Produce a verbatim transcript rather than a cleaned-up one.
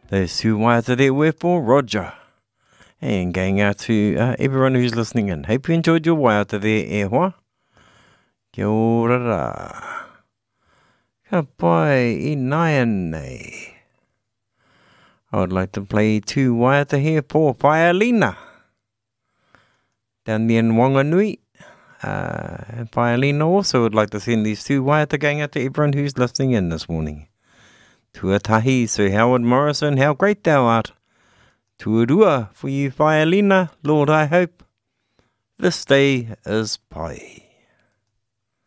Those two waiata there were for Roger. And going out to uh, everyone who's listening in. Hope you enjoyed your waiata there, e hoa. Kia ora ra. Ka pai I nai nei. I would like to play two waiata here for Whaialina. Down there in Wanganui. Uh, Whaialina also would like to send these two waiata going out to everyone who's listening in this morning. Tuatahi, Sir Howard Morrison, how great thou art. Tuarua for you, Whaialina, Lord, I hope this day is pai.